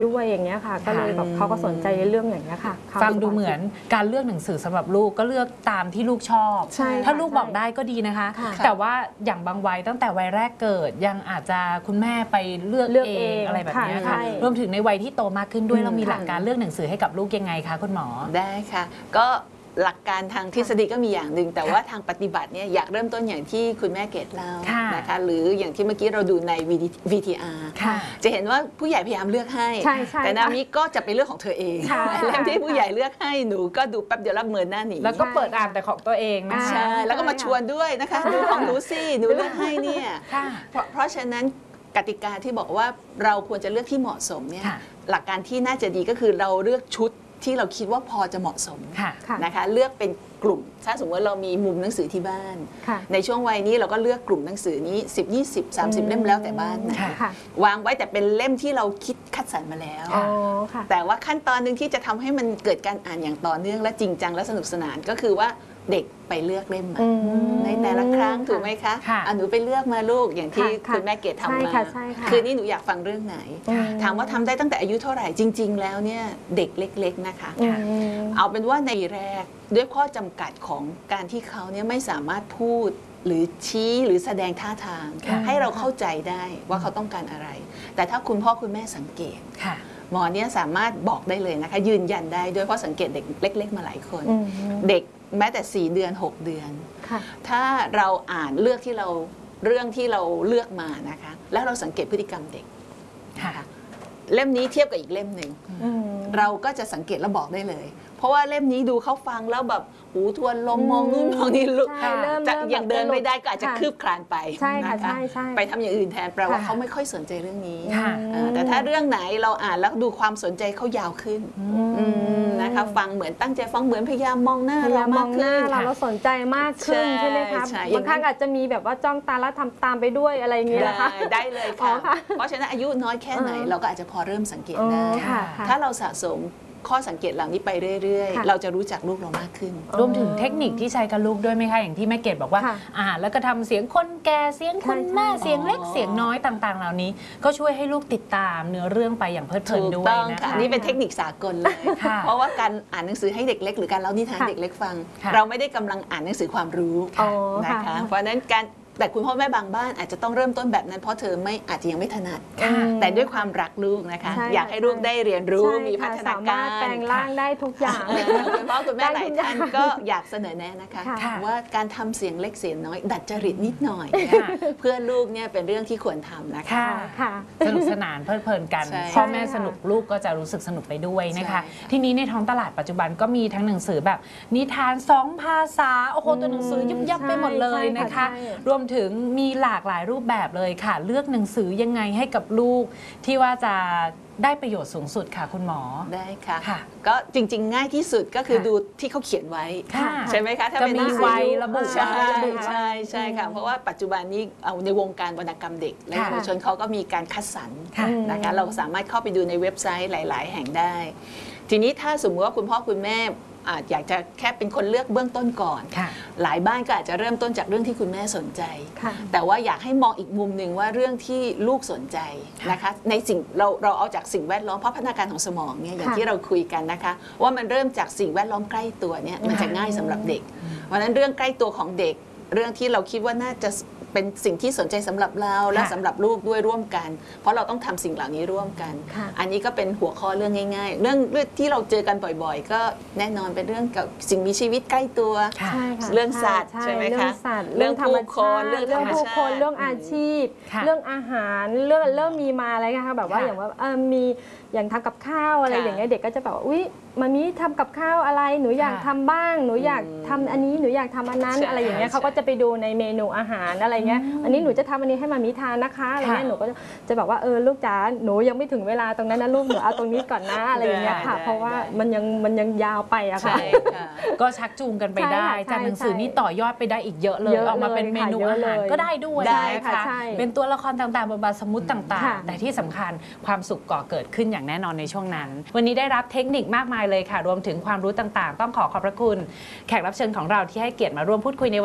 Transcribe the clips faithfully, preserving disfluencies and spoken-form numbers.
ด้วยอย่างเงี้ยค่ะก็เลยแบบเขาก็สนใจในเรื่องอย่างเงี้ยค่ะฟังดูเหมือนการเลือกหนังสือสำหรับลูกก็เลือกตามที่ลูกชอบถ้าลูกบอกได้ก็ดีนะคะแต่ว่าอย่างบางวัยตั้งแต่วัยแรกเกิดยังอาจจะคุณแม่ไปเลือกเองอะไรแบบนี้ค่ะรวมถึงในวัยที่โตมากขึ้นด้วยเรามีหลักการเลือกหนังสือให้กับลูกยังไงคะคุณหมอได้ค่ะก็หลักการทางทฤษฎีก็มีอย่างหนึ่งแต่ว่าทางปฏิบัติเนี่ยอยากเริ่มต้นอย่างที่คุณแม่เกดเล่านะคะหรืออย่างที่เมื่อกี้เราดูใน วี ที อาร์ จะเห็นว่าผู้ใหญ่พยายามเลือกให้แต่นามิก็จะเป็นเรื่องของเธอเองเล่มที่ผู้ใหญ่เลือกให้หนูก็ดูแป๊บเดียวรับเมินหน้าหนีแล้วก็เปิดอ่านแต่ของตัวเองนะใช่แล้วก็มาชวนด้วยนะคะดูของหนูสิหนูเลือกให้เนี่ยเพราะฉะนั้นกติกาที่บอกว่าเราควรจะเลือกที่เหมาะสมเนี่ยหลักการที่น่าจะดีก็คือเราเลือกชุดที่เราคิดว่าพอจะเหมาะสมนะคะเลือกเป็นกลุ่มถ้าสมมติว่าเรามีมุมหนังสือที่บ้านในช่วงวัยนี้เราก็เลือกกลุ่มหนังสือนี้สิบ ยี่สิบ สามสิบเล่มแล้วแต่บ้านนะวางไว้แต่เป็นเล่มที่เราคิดคัดสรรมาแล้วแต่ว่าขั้นตอนหนึ่งที่จะทำให้มันเกิดการอ่านอย่างต่อเนื่องและจริงจังและสนุกสนานก็คือว่าเด็กไปเลือกเล่มมาในแต่ละครั้งถูกไหมคะหนูไปเลือกมาลูกอย่างที่คุณแม่เกดทำมาคืนนี้หนูอยากฟังเรื่องไหนถามว่าทำได้ตั้งแต่อายุเท่าไหร่จริงๆแล้วเนี่ยเด็กเล็กๆนะคะเอาเป็นว่าในแรกด้วยข้อจำกัดของการที่เขาเนี่ยไม่สามารถพูดหรือชี้หรือแสดงท่าทางให้เราเข้าใจได้ว่าเขาต้องการอะไรแต่ถ้าคุณพ่อคุณแม่สังเกตหมอเนี่ยสามารถบอกได้เลยนะคะยืนยันได้ด้วยเพราะสังเกตเด็กเล็กๆมาหลายคนเด็กแม้แต่สี่เดือนหกเดือนถ้าเราอ่านเลือกที่เราเรื่องที่เราเลือกมานะคะแล้วเราสังเกตพฤติกรรมเด็กเล่มนี้เทียบกับอีกเล่มหนึ่งเราก็จะสังเกตแล้วบอกได้เลยเพราะว่าเล่มนี้ดูเขาฟังแล้วแบบหูทวนลมมองนู่นมองนี่ลุกจะยังเดินไม่ได้ก็อาจจะคืบคลานไปนะคะไปทำอย่างอื่นแทนแปลว่าเขาไม่ค่อยสนใจเรื่องนี้แต่ถ้าเรื่องไหนเราอ่านแล้วดูความสนใจเขายาวขึ้นนะคะฟังเหมือนตั้งใจฟังเหมือนพยายามมองหน้าเรามากขึ้นเราเราสนใจมากขึ้นใช่ไหมคะบางครั้งอาจจะมีแบบว่าจ้องตาแล้วทำตามไปด้วยอะไรอย่างเงี้ยนะคะได้เลยค่ะเพราะฉะนั้นอายุน้อยแค่ไหนเราก็อาจจะพอเริ่มสังเกตได้ถ้าเราสะสมข้อสังเกตเหล่านี้ไปเรื่อยๆเราจะรู้จักลูกเรามากขึ้นรวมถึงเทคนิคที่ใช้กับลูกด้วยไหมคะอย่างที่แม่เกดบอกว่าอ่านแล้วก็ทำเสียงคนแก่เสียงคุณแม่เสียงเล็กเสียงน้อยต่างๆเหล่านี้ก็ช่วยให้ลูกติดตามเนื้อเรื่องไปอย่างเพลิดเพลินด้วยนะคะนี่เป็นเทคนิคสากลเลยเพราะว่าการอ่านหนังสือให้เด็กเล็กหรือการเล่านิทานเด็กเล็กฟังเราไม่ได้กำลังอ่านหนังสือความรู้นะคะเพราะฉะนั้นการแต่คุณพ่อแม่บางบ้านอาจจะต้องเริ่มต้นแบบนั้นเพราะเธอไม่อาจจะยังไม่ถนัดแต่ด้วยความรักลูกนะคะอยากให้ลูกได้เรียนรู้มีพัฒนาการแปลงร่างได้ทุกอย่างคุณพ่อคุณแม่หลายท่านก็อยากเสนอแนะนะคะว่าการทำเสียงเล็กเสียงน้อยดัดจริตนิดหน่อยเพื่อลูกเนี่ยเป็นเรื่องที่ควรทำนะคะสนุกสนานเพลิดเพลินกันพ่อแม่สนุกลูกก็จะรู้สึกสนุกไปด้วยนะคะทีนี้ในท้องตลาดปัจจุบันก็มีทั้งหนังสือแบบนิทานสองภาษาโอ้โหตัวหนังสือยุบยับไปหมดเลยนะคะรวมถึงมีหลากหลายรูปแบบเลยค่ะเลือกหนังสือยังไงให้กับลูกที่ว่าจะได้ประโยชน์สูงสุดค่ะคุณหมอได้ค่ะก็จริงๆง่ายที่สุดก็คือดูที่เขาเขียนไว้ใช่ไหมคะถ้าเป็นมีวัยระบุใช่ใช่ใช่ค่ะเพราะว่าปัจจุบันนี้เอาในวงการวรรณกรรมเด็กและเยาวชนเขาก็มีการคัดสรรนะคะเราสามารถเข้าไปดูในเว็บไซต์หลายๆแห่งได้ทีนี้ถ้าสมมติว่าคุณพ่อคุณแม่อาจอยากจะแค่เป็นคนเลือกเบื้องต้นก่อนหลายบ้านก็อาจจะเริ่มต้นจากเรื่องที่คุณแม่สนใจแต่ว่าอยากให้มองอีกมุมหนึ่งว่าเรื่องที่ลูกสนใจนะคะในสิ่งเราเราเอาจากสิ่งแวดล้อมเพราะพัฒนาการของสมองเนี่ยอย่างที่เราคุยกันนะคะว่ามันเริ่มจากสิ่งแวดล้อมใกล้ตัวเนี่ยมันจะง่ายสำหรับเด็กเพราะฉะนั้นเรื่องใกล้ตัวของเด็กเรื่องที่เราคิดว่าน่าจะเป็นสิ่งที่สนใจสำหรับเราและสำหรับลูกด้วยร่วมกันเพราะเราต้องทำสิ่งเหล่านี้ร่วมกันอันนี้ก็เป็นหัวข้อเรื่องง่ายๆเรื่องที่เราเจอกันบ่อยๆก็แน่นอนเป็นเรื่องกับสิ่งมีชีวิตใกล้ตัวเรื่องสัตว์ใช่ไหมคะเรื่องธรรมชาติเรื่องผู้คนเรื่องอาชีพเรื่องอาหารเรื่องเริ่มมีมาอะไรนะคะแบบว่าอย่างว่ามีอย่างทำกับข้าวอะไรอย่างเงี้ยเด็กก็จะแบบว่าอุ๊ยมามีทำกับข้าวอะไรหนูอยากทำบ้างหนูอยากทำอันนี้หนูอยากทำอันนั้นอะไรอย่างเงี้ยเขาก็จะไปดูในเมนูอาหารอะไรเงี้ยอันนี้หนูจะทำอันนี้ให้มามีทานนะคะอะไรเงี้ยหนูก็จะบอกว่าเออลูกจ๋าหนูยังไม่ถึงเวลาตรงนั้นนะลูกหนูเอาตรงนี้ก่อนนะอะไรอย่างเงี้ยค่ะเพราะว่ามันยังมันยังยาวไปอะค่ะก็ชักจูงกันไปได้จากหนังสือนี้ต่อยอดไปได้อีกเยอะเลยออกมาเป็นเมนูอาหารก็ได้ด้วยนะคะเป็นตัวละครต่างๆบทบาทสมมุติต่างๆแต่ที่สำคัญความสุขก่อเกิดขึ้นอย่างแน่นอนในช่วงนั้นวันนี้ได้รับเทคนิคมากมายเลยค่ะรวมถึงความรู้ต่างๆต้องขอขอบพระคุณแขกรับเชิญของเราที่ให้เกียรติมาร่วมพูดคุยในวันนี้นะคะ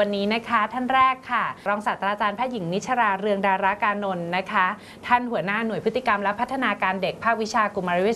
นะคะท่านแรกค่ะรองศาสตราจารย์แพทย์หญิงนิชราเรืองดารากานนท์นะคะท่านหัวหน้าหน่วยพฤติกรรมและพัฒนาการเด็กภาควิชากุมารเวช